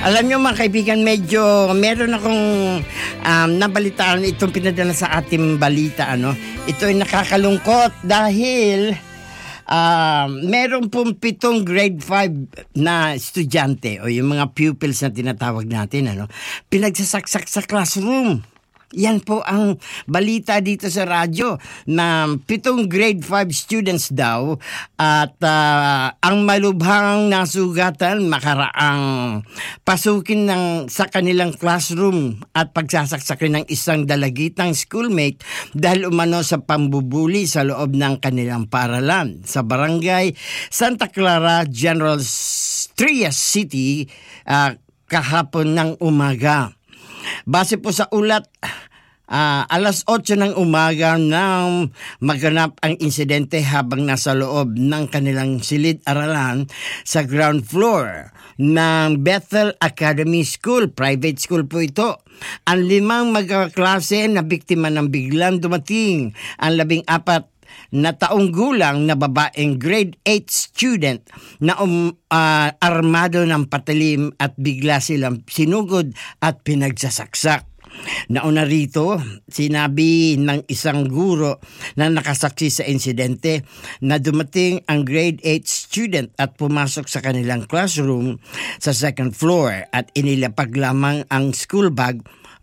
Alam niyo mga kaibigan, medyo meron akong nabalitaan itong pinadala sa ating balita. Ito ay nakakalungkot dahil meron pong 7 grade 5 na estudyante o yung mga pupils na tinatawag natin, pinagsasaksak sa classroom. Yan po ang balita dito sa radyo na 7 grade 5 students daw at ang malubhang nasugatan makaraang pasukin sa kanilang classroom at pagsasaksakin ng isang dalagitang schoolmate dahil umano sa pambubuli sa loob ng kanilang paaralan sa barangay Santa Clara, General Trias City kahapon ng umaga. Base po sa ulat, alas 8 ng umaga nang maganap ang insidente habang nasa loob ng kanilang silid-aralan sa ground floor ng Bethel Academy School. Private school po ito. Ang 5 magkaklase na biktima ng biglang dumating ang 14 na taong gulang na babaeng grade 8 student na armado ng patalim at bigla silang sinugod at pinagsasaksak. Nauna rito, sinabi ng isang guro na nakasaksi sa insidente na dumating ang grade 8 student at pumasok sa kanilang classroom sa second floor at inilapag lamang ang school bag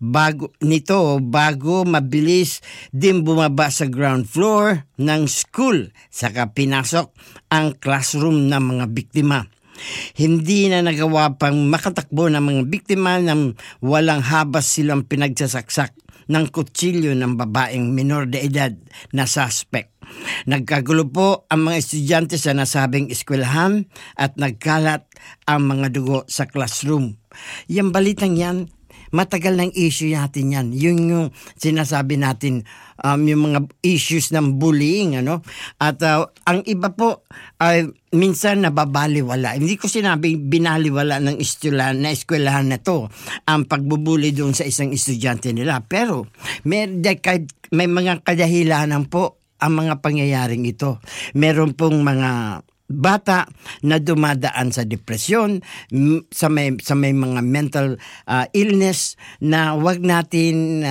bago mabilis din bumaba sa ground floor ng school saka pinasok ang classroom ng mga biktima. Hindi na nagawa pang makatakbo ng mga biktima nang walang habas silang pinagsasaksak ng kutsilyo ng babaeng minor de edad na suspect. Nagkagulo po ang mga estudyante sa nasabing eskwelahan at nagkalat ang mga dugo sa classroom. Yung balitang yan, matagal ng issue natin yan. Yung sinasabi natin, yung mga issues ng bullying, At ang iba po ay minsan nababaliwala. Hindi ko sinabing binaliwala ng eskwelahan na to ang pagbubuli doon sa isang estudyante nila. Pero may mga kadahilanan po ang mga pangyayaring ito. Meron pong mga bata na dumadaan sa depresyon, sa may mga mental illness na wag natin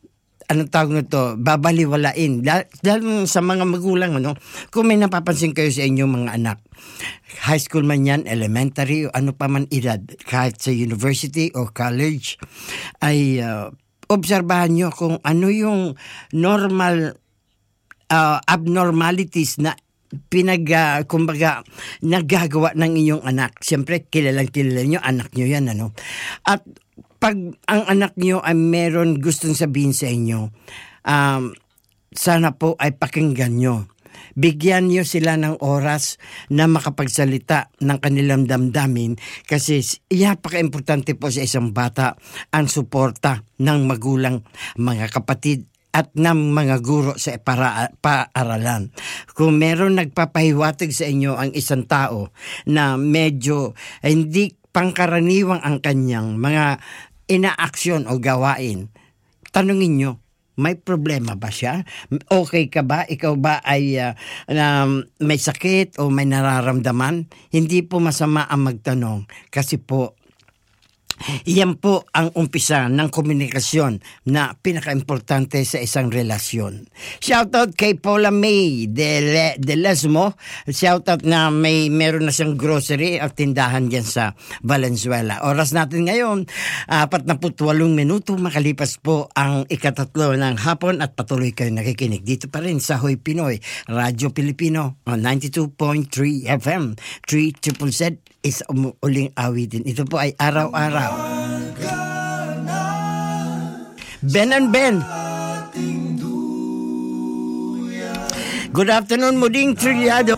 babaliwalain. Dahil sa mga magulang, kung may napapansin kayo sa inyong mga anak, high school man yan, elementary, o ano pa man edad, kahit sa university o college, ay obserbahan nyo kung ano yung normal abnormalities na kumbaga nagagawa ng inyong anak. Siyempre, kilala nyo, anak nyo yan, At pag ang anak nyo ay meron gustong sabihin sa inyo, sana po ay pakinggan nyo. Bigyan nyo sila ng oras na makapagsalita ng kanilang damdamin kasi napaka-importante po sa isang bata ang suporta ng magulang, mga kapatid, at ng mga guro sa paaralan. Kung meron nagpapahiwatig sa inyo ang isang tao na medyo hindi pangkaraniwang ang kanyang mga inaaksyon o gawain, tanungin nyo, may problema ba siya? Okay ka ba? Ikaw ba ay may sakit o may nararamdaman? Hindi po masama ang magtanong kasi po iyan po ang umpisa ng komunikasyon na pinaka-importante sa isang relasyon. Shoutout kay Paula May de Lesmo. Shoutout na meron na siyang grocery at tindahan dyan sa Valenzuela. Oras natin ngayon, 48 minuto makalipas po ang 3 ng hapon at patuloy kayo nakikinig dito pa rin sa Hoy Pinoy, Radyo Pilipino on 92.3 FM. 3ZZZ is uling awitin. Ito po ay araw-araw. Ben and Ben. Good afternoon, Muding Trilyado.